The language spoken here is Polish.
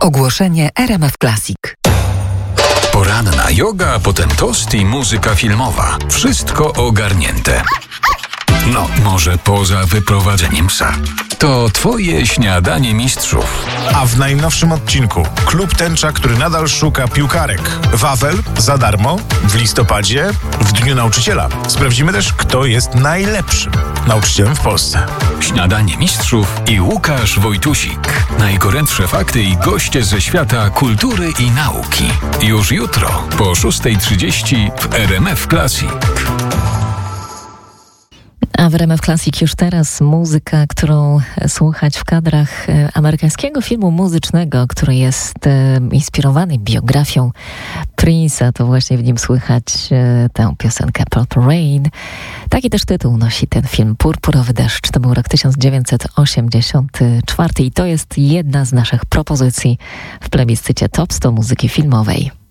Ogłoszenie RMF Classic. Poranna joga, a potem tost i muzyka filmowa. Wszystko ogarnięte. No, może poza wyprowadzeniem psa. To twoje śniadanie mistrzów. A w najnowszym odcinku Klub Tęcza, który nadal szuka piłkarek. Wawel za darmo w listopadzie, w Dniu Nauczyciela. Sprawdzimy też, kto jest najlepszym nauczycielem w Polsce. Śniadanie mistrzów i Łukasz Wojtusik. Najgorętsze fakty i goście ze świata kultury i nauki. Już jutro po 6:30 w RMF Classic. A w RMF Classic już teraz muzyka, którą słuchać w kadrach amerykańskiego filmu muzycznego, który jest inspirowany biografią Prince'a. To właśnie w nim słychać tę piosenkę Purple Rain. Taki też tytuł nosi ten film, Purpurowy deszcz. To był rok 1984 i to jest jedna z naszych propozycji w plebiscycie Top 100 muzyki filmowej.